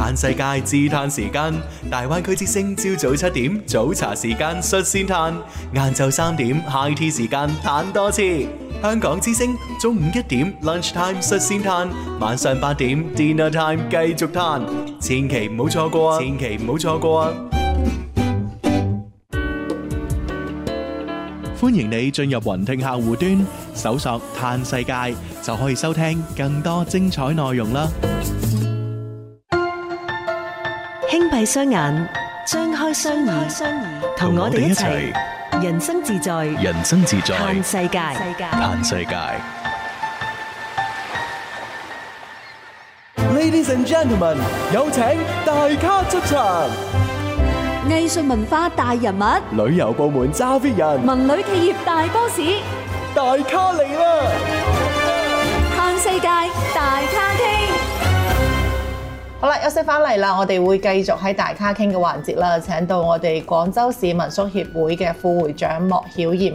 嘆世界自嘆時間，大灣區之聲朝早7點早茶時間率先嘆，晏晝3點 high tea 時間嘆多次。香港之聲中午1點 lunch time 率先嘆，晚上8點 dinner time 繼續嘆，千祈唔好錯過啊！千祈唔好錯過啊！歡迎你進入雲聽客戶端，搜索嘆世界就可以收聽更多精彩內容啦。 輕閉雙眼，張開雙耳，同我哋一齊人生自在， 人生自在， 嘆世界。 嘆世界。 Ladies and gentlemen， 有請大咖出場。 藝術文化大人物， 旅遊部門揸 fit 人， 文旅企業大 boss， 大咖嚟啦！ 嘆世界大咖傾。 好啦，休息翻嚟啦，我哋會繼續喺大咖傾嘅環節啦，請到我哋廣州市民宿協會嘅副會長莫曉妍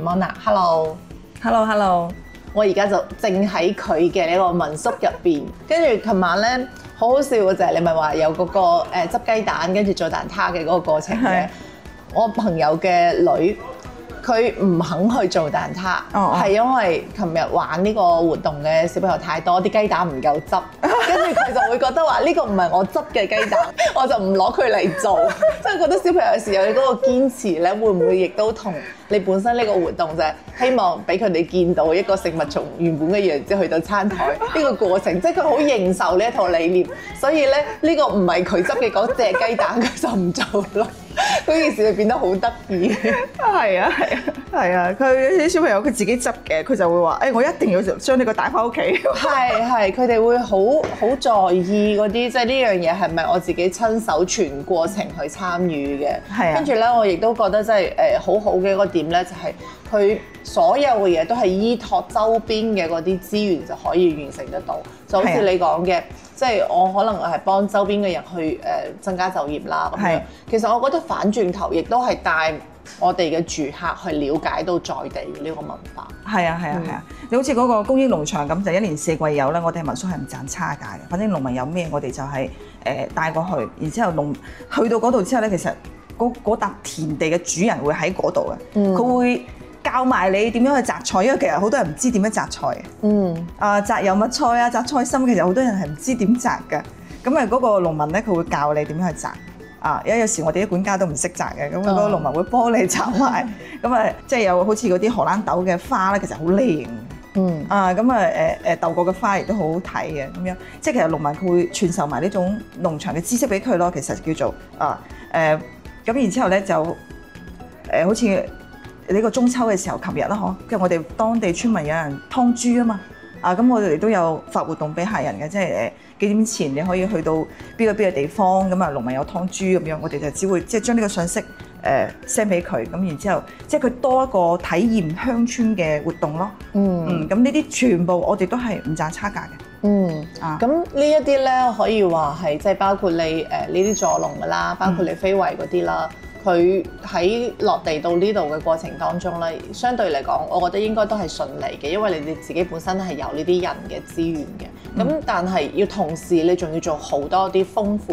Mona。Hello， 我而家就正喺佢嘅呢個民宿入邊，跟住琴晚咧好好笑嘅就係你咪話有嗰個執雞蛋跟住做蛋撻嘅嗰個過程嘅，我朋友嘅女。佢唔肯去做蛋撻，係因為琴日玩呢個活動嘅小朋友太多，啲雞蛋唔夠執，跟住佢就會覺得話呢個唔係我執嘅雞蛋，我就唔攞佢嚟做，即係覺得小朋友有時候你嗰個堅持咧，會唔會亦都同你本身呢個活動就係希望俾佢哋見到一個食物從原本嘅樣子去到餐台呢個過程，即係佢好認受呢一套理念，所以咧呢個唔係佢執嘅嗰隻雞蛋，佢就唔做咯。嗰件事就變得好得意。 係啊，佢啲小朋友佢自己執嘅，佢就會話：我一定要將呢個帶翻屋企。 係，佢哋會好在意嗰啲，即係呢樣嘢係咪我自己親手全過程去參與嘅。係啊。跟住咧，我亦都覺得真係好好嘅一個點咧，就係佢所有嘅嘢都係依託周邊嘅嗰啲資源就可以完成得到。就好似你講嘅。即係我可能係幫周邊嘅人去增加就業啦咁樣。其實我覺得反轉頭亦都係帶我哋嘅住客去了解到在地嘅呢個文化。係啊。 你好似嗰個公益農場咁，就1年4季有啦。我哋民宿係唔賺差價嘅，反正農民有咩我哋就係帶過去，然之後去到嗰度之後咧，其實嗰笪田地嘅主人會喺嗰度嘅，佢會教埋你點樣去摘菜，因為其實好多人唔知點樣摘菜嘅。摘油麥菜啊，摘菜心，其實好多人係唔知點摘嘅。咁嗰個農民咧，佢會教你點樣去摘。因為有時我哋啲管家都唔識摘嘅，咁嗰個農民會幫你摘埋。咁即係有好似嗰啲荷蘭豆嘅花咧，其實好靚。豆角嘅花亦都好好睇嘅咁樣。即係其實農民佢會傳授埋呢種農場嘅知識俾佢咯。其實叫做咁然之後咧就好似。呢個中秋嘅時候，琴日啦即係我哋當地村民有人劏豬啊嘛，咁我哋都有發活動俾客人嘅，即係幾點前你可以去到邊個地方，咁農民有劏豬咁樣，我哋就只會即係將呢個信息send 俾佢，咁然之後即係佢多一個體驗鄉村嘅活動咯。咁呢啲全部我哋都係唔賺差價嘅。 咁呢一啲咧可以話係即係包括你呢啲助農㗎啦，包括你非遺嗰啲啦。佢喺落地到呢度嘅過程當中咧，相對嚟講，我覺得應該都係順利嘅，因為你哋自己本身係有呢啲人嘅資源嘅。咁但係要同時，你仲要做好多啲豐富